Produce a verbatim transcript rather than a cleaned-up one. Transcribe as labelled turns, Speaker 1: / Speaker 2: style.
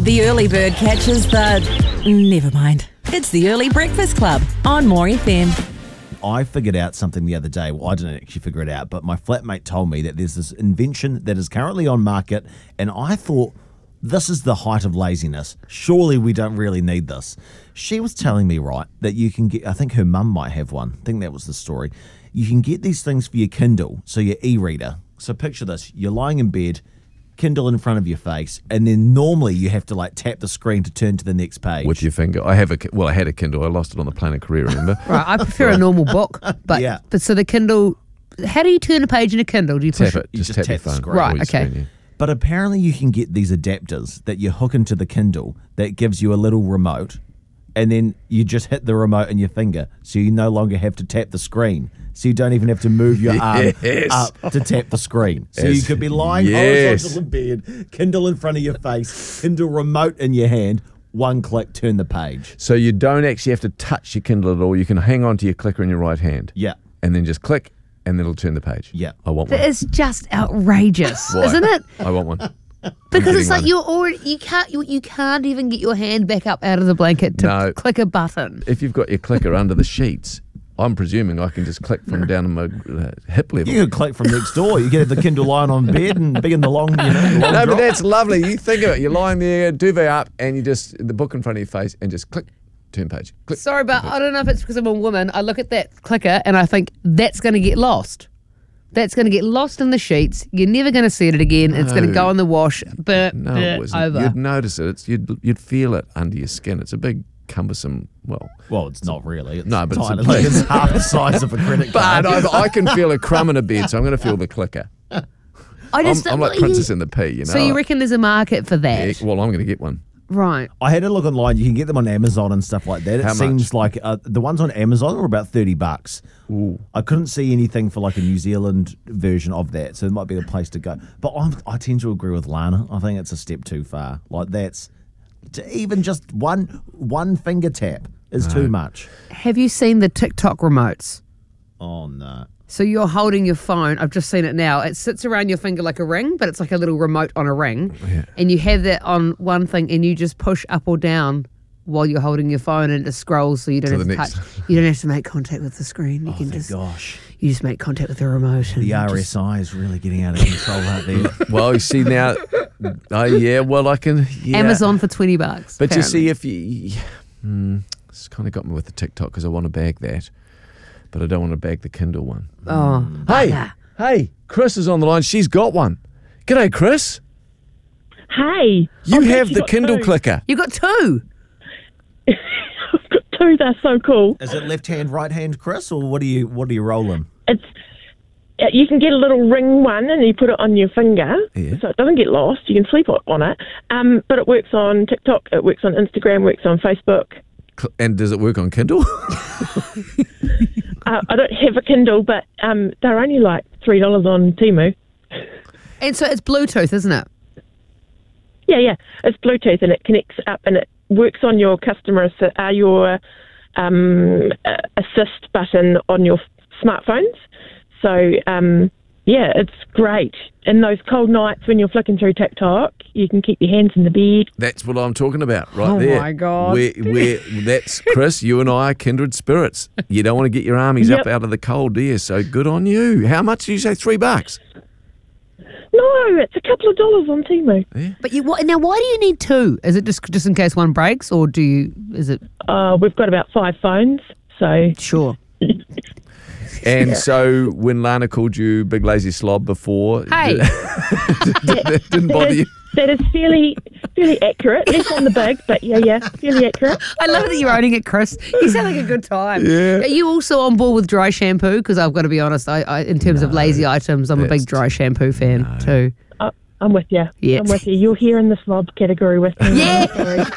Speaker 1: The early bird catches the... Never mind. It's the Early Breakfast Club on More F M.
Speaker 2: I figured out something the other day. Well, I didn't actually figure it out, but my flatmate told me that there's this invention that is currently on market, and I thought, this is the height of laziness. Surely we don't really need this. She was telling me, right, that you can get, I think her mum might have one. I think that was the story. You can get these things for your Kindle, so your e-reader. So picture this, you're lying in bed, Kindle in front of your face, and then normally you have to like tap the screen to turn to the next page.
Speaker 3: With your finger. I have a, well, I had a Kindle. I lost it on the plane of career, remember?
Speaker 4: Right, I prefer a normal book. But,
Speaker 2: Yeah.
Speaker 4: but so the Kindle, how do you turn a page in a Kindle? Do you push
Speaker 3: Tap it.
Speaker 2: You
Speaker 3: Just,
Speaker 2: just
Speaker 3: tap,
Speaker 2: tap
Speaker 3: your
Speaker 2: the
Speaker 3: phone.
Speaker 2: screen.
Speaker 4: Right,
Speaker 3: or your
Speaker 4: okay.
Speaker 3: screen, yeah.
Speaker 2: But apparently you can get these adapters that you hook into the Kindle that gives you a little remote, and then you just hit the remote in your finger, so you no longer have to tap the screen. So you don't even have to move your arm
Speaker 3: Yes.
Speaker 2: up to tap the screen. So
Speaker 3: Yes.
Speaker 2: you could be lying
Speaker 3: Yes.
Speaker 2: horizontal in bed, Kindle in front of your face, Kindle remote in your hand, one click, turn the page.
Speaker 3: So you don't actually have to touch your Kindle at all. You can hang on to your clicker in your right hand.
Speaker 2: Yeah.
Speaker 3: And then just click, and then it'll turn the page.
Speaker 2: Yeah.
Speaker 3: I want one.
Speaker 4: That is just outrageous,
Speaker 3: Why?
Speaker 4: isn't it?
Speaker 3: I want one.
Speaker 4: Because
Speaker 3: getting
Speaker 4: it's like
Speaker 3: one.
Speaker 4: you're already you can't you, you can't even get your hand back up out of the blanket to
Speaker 3: No.
Speaker 4: click a button.
Speaker 3: If you've got your clicker under the sheets, I'm presuming I can just click from down my uh, hip level.
Speaker 2: You can click from next door. You get the Kindle lying on bed and begin the long, you know, long
Speaker 3: No,
Speaker 2: drop.
Speaker 3: but that's lovely. You think of it. You're lying there, duvet up, and you just, the book in front of your face, and just click, turn page. Click.
Speaker 4: Sorry, but I don't know if it's because I'm a woman. I look at that clicker and I think that's going to get lost. That's going to get lost in the sheets. You're never going to see it again. It's going to go in the wash. Burp,
Speaker 3: No,
Speaker 4: burp,
Speaker 3: it isn't.
Speaker 4: over.
Speaker 3: You'd notice it. It's, you'd, you'd feel it under your skin. It's a big, cumbersome, well,
Speaker 2: Well, it's not really. It's
Speaker 3: No, but it's a
Speaker 2: tiny.
Speaker 3: place.
Speaker 2: It's half the size of a credit
Speaker 3: but
Speaker 2: card.
Speaker 3: I, I can feel a crumb in a bed, so I'm going to feel the clicker.
Speaker 4: I
Speaker 3: I'm,
Speaker 4: just
Speaker 3: I'm
Speaker 4: what
Speaker 3: like
Speaker 4: you-
Speaker 3: Princess and the Pea, you know.
Speaker 4: So you reckon there's a market for that?
Speaker 3: Yeah, well, I'm going to get one.
Speaker 4: Right.
Speaker 2: I had a look online. You can get them on Amazon and stuff like that. It
Speaker 3: How
Speaker 2: seems
Speaker 3: much?
Speaker 2: like uh, the ones on Amazon are about thirty bucks.
Speaker 3: Ooh.
Speaker 2: I couldn't see anything for like a New Zealand version of that, so it might be the place to go. But I'm, I tend to agree with Lana. I think it's a step too far. Like that's to even just one one finger tap is too much.
Speaker 4: Have you seen the TikTok remotes?
Speaker 2: Oh no.
Speaker 4: So you're holding your phone. I've just seen it now. It sits around your finger like a ring, but it's like a little remote on a ring.
Speaker 3: Yeah.
Speaker 4: And you have that on one thing and you just push up or down while you're holding your phone and it scrolls so you don't
Speaker 3: To
Speaker 4: have
Speaker 3: the
Speaker 4: to
Speaker 3: next-
Speaker 4: touch. You don't have to make contact with the screen. You
Speaker 2: Oh
Speaker 4: can
Speaker 2: thank
Speaker 4: just
Speaker 2: gosh.
Speaker 4: you just make contact with the remote. And
Speaker 2: The
Speaker 4: you
Speaker 2: R
Speaker 4: just-
Speaker 2: S I is really getting out of control out there.
Speaker 3: Well, you see now, oh, yeah, well, I can, yeah.
Speaker 4: Amazon for twenty bucks.
Speaker 3: But you
Speaker 4: apparently.
Speaker 3: see, if you, hmm, it's kind of got me with the TikTok because I want to bag that, but I don't want to bag the Kindle one.
Speaker 4: Oh,
Speaker 3: Hey,
Speaker 4: bugger.
Speaker 3: hey, Chris is on the line. She's got one. G'day, Chris.
Speaker 5: Hey,
Speaker 3: You
Speaker 5: I've
Speaker 3: have
Speaker 5: actually
Speaker 3: the
Speaker 5: got
Speaker 3: Kindle
Speaker 5: two.
Speaker 3: clicker.
Speaker 4: You got two.
Speaker 5: I've got two. They're so cool.
Speaker 2: Is it left hand, right hand, Chris, or what are you what are you rolling?
Speaker 5: It's uh, you can get a little ring one and you put it on your finger,
Speaker 3: Yeah.
Speaker 5: so it doesn't get lost. You can sleep on it. Um, but it works on TikTok. It works on Instagram. Works on Facebook.
Speaker 3: Cl- And does it work on Kindle?
Speaker 5: Uh, I don't have a Kindle, but um, they're only like three dollars on Temu.
Speaker 4: And so it's Bluetooth, isn't it?
Speaker 5: Yeah, yeah. It's Bluetooth and it connects up and it works on your customer assi- uh, your um, uh, assist button on your smartphones. So um, yeah, it's great. In those cold nights when you're flicking through TikTok, you can keep your hands in the bed.
Speaker 3: That's what I'm talking about right
Speaker 4: Oh
Speaker 3: there.
Speaker 4: my God.
Speaker 3: We're, we're, that's, Chris, you and I are kindred spirits. You don't want to get your armies up
Speaker 5: Yep.
Speaker 3: out of the cold, do you? So good on you. How much did you say? Three bucks?
Speaker 5: No, it's a couple of dollars on Temu.
Speaker 4: But you what, now, why do you need two? Is it just just in case one breaks, or do you? Is it
Speaker 5: Uh, we've got about five phones, so
Speaker 4: sure?
Speaker 3: And so when Lana called you big lazy slob before,
Speaker 4: Hey.
Speaker 3: that didn't
Speaker 5: that
Speaker 3: bother
Speaker 5: is,
Speaker 3: you?
Speaker 5: that is fairly fairly accurate. Less on the big, but yeah, yeah, fairly accurate.
Speaker 4: I love that you're owning it, Chris. You sound like a good time.
Speaker 3: Yeah.
Speaker 4: Are you also on board with dry shampoo? Because I've got to be honest, I, I in terms of lazy items, I'm a
Speaker 3: that's
Speaker 4: big dry shampoo fan too.
Speaker 5: Uh, I'm with you.
Speaker 4: Yeah.
Speaker 5: I'm with you. You're here in the slob category with me.
Speaker 4: Yeah.
Speaker 5: Sorry.